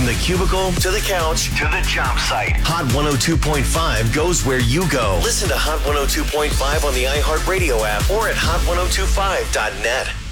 From the cubicle to the couch to the job site, Hot 102.5 goes where you go. Listen to Hot 102.5 on the iHeartRadio app or at hot1025.net.